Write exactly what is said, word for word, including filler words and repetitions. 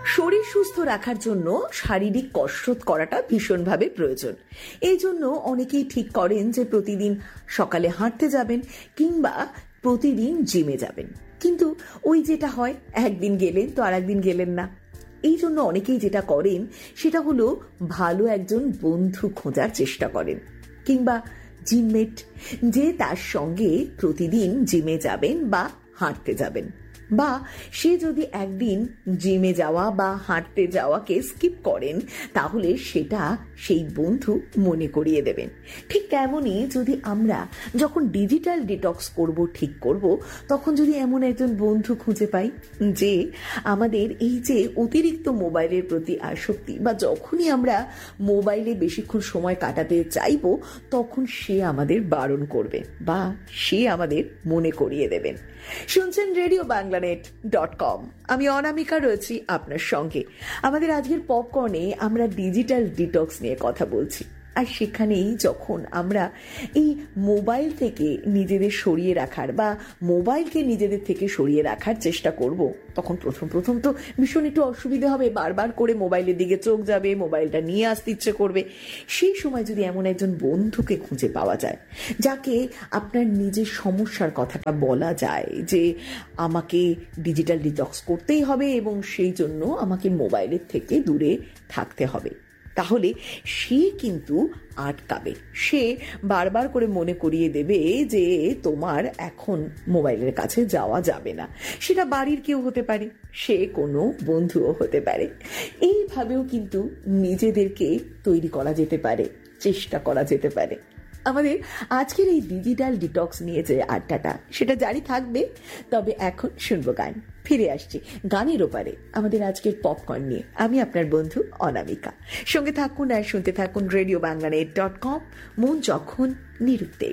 শরীর সুস্থ রাখার জন্য শারীরিক কসরত করাটা ভীষণভাবে প্রয়োজন। এই জন্য অনেকেই ঠিক করেন যে প্রতিদিন সকালে হাঁটতে যাবেন কিংবা প্রতিদিন জিমে যাবেন, কিন্তু ওই যেটা হয় একদিন গেলেন তো আর একদিন গেলেন না। এই জন্য অনেকেই যেটা করেন সেটা হলো ভালো একজন বন্ধু খোঁজার চেষ্টা করেন, কিংবা জিমমেট যে তার সঙ্গে প্রতিদিন জিমে যাবেন বা হাঁটতে যাবেন, বা সে যদি একদিন জিমে যাওয়া বা হাঁটতে যাওয়াকে স্কিপ করেন তাহলে সেটা সেই বন্ধু মনে করিয়ে দেবেন। ঠিক তেমনই যদি আমরা যখন ডিজিটাল ডিটক্স করব ঠিক করব তখন যদি এমন একজন বন্ধু খুঁজে পাই যে আমাদের এই যে অতিরিক্ত মোবাইলের প্রতি আসক্তি বা যখনই আমরা মোবাইলে বেশিক্ষণ সময় কাটাতে চাইব তখন সে আমাদের বারণ করবে বা সে আমাদের মনে করিয়ে দেবেন। শুনছেন রেডিও বাংলানেট ডট কম, আমি অনামিকা রয়েছি আপনার সঙ্গে। আমাদের আজকের পপকর্নে আমরা ডিজিটাল ডিটক্স নিয়ে কথা বলছি, আর সেখানেই যখন আমরা এই মোবাইল থেকে নিজেদের সরিয়ে রাখার বা মোবাইলকে নিজেদের থেকে সরিয়ে রাখার চেষ্টা করব, তখন প্রথম প্রথম তো ভীষণ একটু অসুবিধা হবে, বারবার করে মোবাইলের দিকে চোখ যাবে, মোবাইলটা নিয়ে আসতে ইচ্ছে করবে। সেই সময় যদি এমন একজন বন্ধুকে খুঁজে পাওয়া যায় যাকে আপনার নিজের সমস্যার কথাটা বলা যায় যে আমাকে ডিজিটাল ডিটক্স করতেই হবে এবং সেই জন্য আমাকে মোবাইলের থেকে দূরে থাকতে হবে, তাহলে সে কিন্তু আটকাবে। সে বারবার করে মনে করিয়ে দেবে যে তোমার এখন মোবাইলের কাছে যাওয়া যাবে না। সেটা বাড়ির কেউ হতে পারে, সে কোনো বন্ধুও হতে পারে। এইভাবেও কিন্তু নিজেদেরকে তৈরি করা যেতে পারে, চেষ্টা করা যেতে পারে। আমাদের আজকের এই ডিজিটাল ডিটক্স নিয়ে যে আড্ডাটা সেটা জারি থাকবে, তবে এখন শুনবো গান। ফিরে আসছি গানের ওপারে আমাদের আজকের পপকর্ন নিয়ে। আমি আপনার বন্ধু অনামিকা, সঙ্গে থাকুন আর শুনতে থাকুন রেডিও বাংলানেট ডট কম, মন যখন নিরুদ্দেশ।